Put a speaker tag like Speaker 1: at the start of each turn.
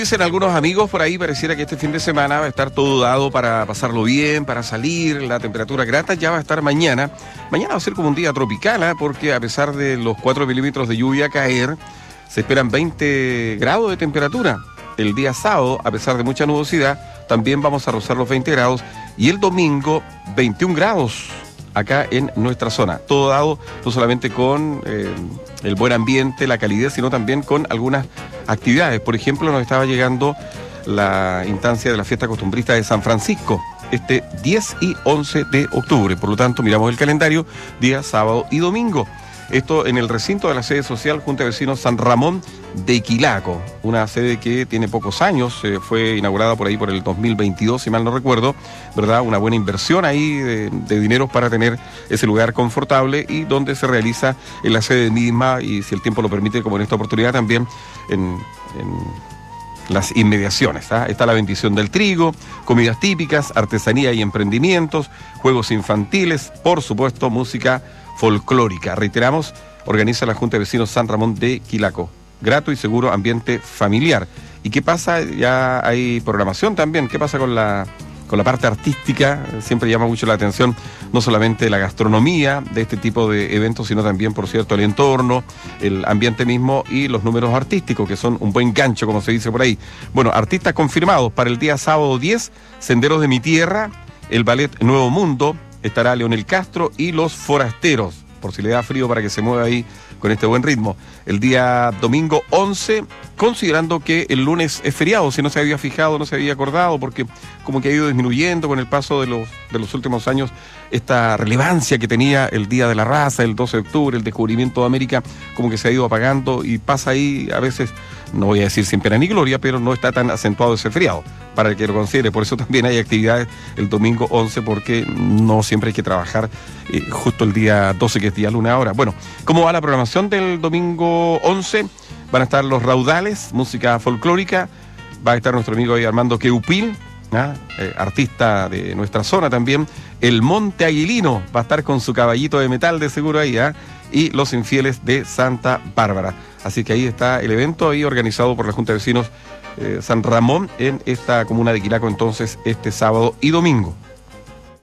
Speaker 1: dicen algunos amigos por ahí, pareciera que este fin de semana va a estar todo dado para pasarlo bien, para salir, la temperatura grata ya va a estar mañana. Mañana va a ser como un día tropical, porque a pesar de los 4 milímetros de lluvia a caer, se esperan 20 grados de temperatura. El día sábado, a pesar de mucha nubosidad, también vamos a rozar los 20 grados. Y el domingo, 21 grados acá en nuestra zona. Todo dado no solamente con el buen ambiente, la calidez, sino también con algunas actividades. Por ejemplo, nos estaba llegando la instancia de la fiesta costumbrista de San Francisco, este 10 y 11 de octubre. Por lo tanto, miramos el calendario, día sábado y domingo. Esto en el recinto de la sede social Junta de Vecinos San Ramón de Quilaco, una sede que tiene pocos años, fue inaugurada por ahí por el 2022, si mal no recuerdo, ¿verdad? Una buena inversión ahí de dinero para tener ese lugar confortable y donde se realiza en la sede misma y, si el tiempo lo permite, como en esta oportunidad también, en las inmediaciones. Está la bendición del trigo, comidas típicas, artesanía y emprendimientos, juegos infantiles, por supuesto, música folclórica. Reiteramos, organiza la Junta de Vecinos San Ramón de Quilaco. Grato y seguro ambiente familiar. ¿Y qué pasa? Ya hay programación también. ¿Qué pasa con la parte artística? Siempre llama mucho la atención no solamente la gastronomía de este tipo de eventos, sino también, por cierto, el entorno, el ambiente mismo y los números artísticos, que son un buen gancho, como se dice por ahí. Bueno, artistas confirmados para el día sábado 10, Senderos de mi Tierra, el Ballet Nuevo Mundo, estará Leonel Castro y Los Forasteros, por si le da frío para que se mueva ahí con este buen ritmo. El día domingo 11, considerando que el lunes es feriado, si no se había fijado, no se había acordado, porque como que ha ido disminuyendo con el paso de los últimos años esta relevancia que tenía el Día de la Raza, el 12 de octubre, el descubrimiento de América, como que se ha ido apagando y pasa ahí a veces, no voy a decir sin pena ni gloria, pero no está tan acentuado ese feriado, para el que lo considere. Por eso también hay actividades el domingo 11, porque no siempre hay que trabajar justo el día 12, que es día lunes ahora. Bueno, ¿cómo va la programación del domingo 11? Van a estar Los Raudales, música folclórica, va a estar nuestro amigo ahí Armando Queupil, artista de nuestra zona también. El Monte Aguilino va a estar con su caballito de metal de seguro ahí, y Los Infieles de Santa Bárbara. Así que ahí está el evento, ahí organizado por la Junta de Vecinos San Ramón en esta comuna de Quilaco, entonces, este sábado y domingo.